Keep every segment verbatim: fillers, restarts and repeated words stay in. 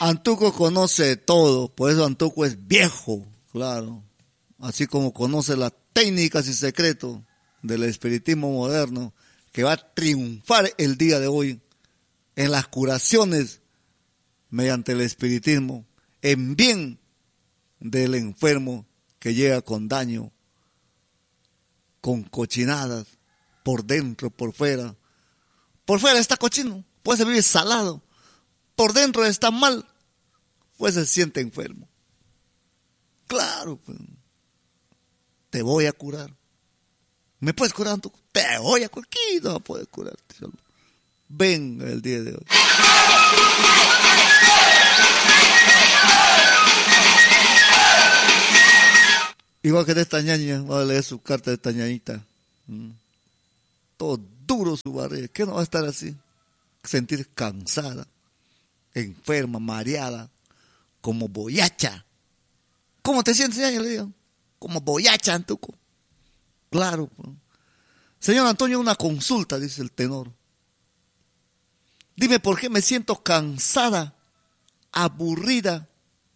Antuco conoce todo, por eso Antuco es viejo, claro. Así como conoce las técnicas y secretos del espiritismo moderno, que va a triunfar el día de hoy en las curaciones mediante el espiritismo, en bien del enfermo que llega con daño, con cochinadas, por dentro, por fuera. Por fuera está cochino, pues se vive salado. Por dentro está mal, pues se siente enfermo. Claro, pues, te voy a curar. ¿Me puedes curar, Antuco? Te voy a curar. ¿Quién no puede curarte? Venga el día de hoy. Igual que de esta ñaña, voy a leer su carta de esta ñañita. Mm. Todo duro su barriga. ¿Qué no va a estar así? Sentir cansada, enferma, mareada, como boyacha. ¿Cómo te sientes, ñaña? Le digo. Como boyacha, Antuco. Claro. Pues. Señor Antonio, una consulta, dice el tenor. Dime por qué me siento cansada, aburrida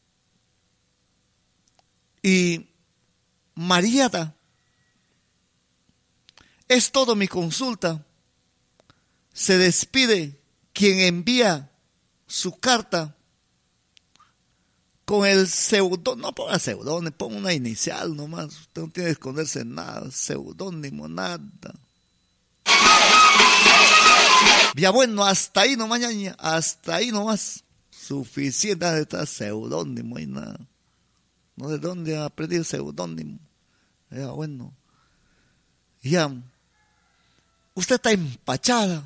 y mareada. Es todo mi consulta. Se despide quien envía su carta con el seudónimo. No ponga seudónimo, ponga una inicial nomás. Usted no tiene que esconderse nada. Seudónimo, nada. Ya bueno, hasta ahí nomás, ñaña, hasta ahí nomás. Suficiente de estar seudónimo y nada. No sé de dónde ha aprendido seudónimo. Ya bueno. Ya. Usted está empachada.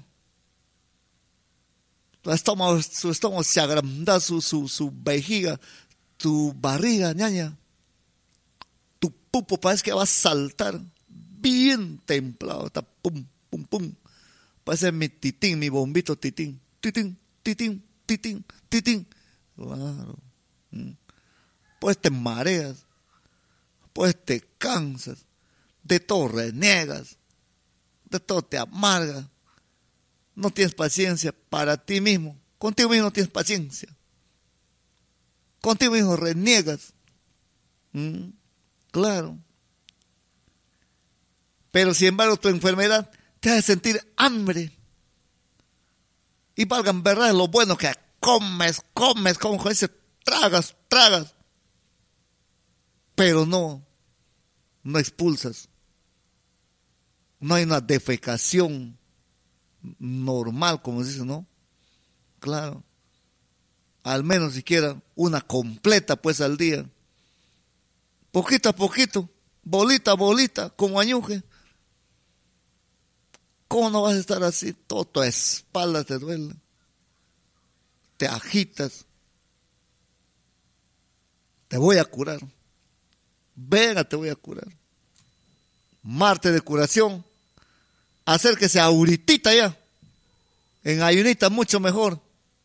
Su estómago, su estómago se agranda, su, su, su vejiga, tu barriga, ñaña. Tu pupo parece que va a saltar. Bien templado. Está pum, pum, pum. Parece mi titín, mi bombito titín. Titín, titín, titín, titín. Claro. Pues te mareas. Pues te cansas. De todo reniegas. De todo te amargas. No tienes paciencia para ti mismo. Contigo mismo no tienes paciencia. Contigo mismo reniegas. ¿Mm? Claro. Pero sin embargo tu enfermedad te hace sentir hambre. Y valgan verdad lo bueno que comes, comes, como dice, tragas, tragas. Pero no, no expulsas. No hay una defecación normal, como se dice, ¿no? Claro. Al menos siquiera una completa, pues, al día. Poquito a poquito, bolita a bolita, como añuje. ¿Cómo no vas a estar así? Todo tu espalda te duele. Te agitas. Te voy a curar. Venga, te voy a curar. Martes de curación. Acérquese ahorita ya. En ayunita mucho mejor.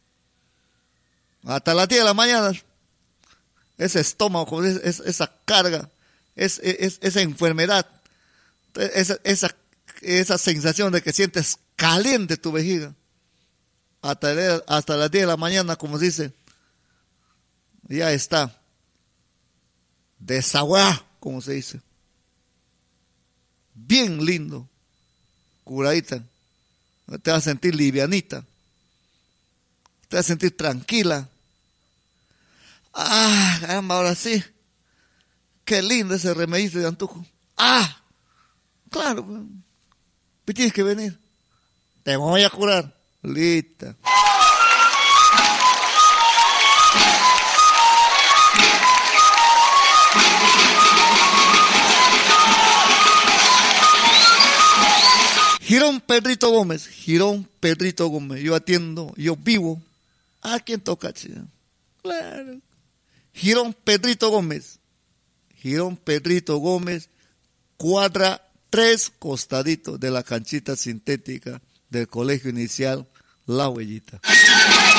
Hasta las diez de la mañana. Ese estómago, es, esa carga, es, es, esa enfermedad, esa, esa, esa sensación de que sientes caliente tu vejiga. Hasta, hasta las diez de la mañana, como se dice, ya está. Desaguá, como se dice. Bien lindo. Curadita. Te vas a sentir livianita. Te vas a sentir tranquila. Ah, caramba, ahora sí. Qué lindo ese remedito de Antuco. Ah, claro. Pues tienes que venir. Te voy a curar. Lista. Girón Pedrito Gómez, Girón Pedrito Gómez, yo atiendo, yo vivo aquí en Tocachi. Claro. Girón Pedrito Gómez, Girón Pedrito Gómez, cuadra tres costaditos de la canchita sintética del Colegio Inicial La Huellita.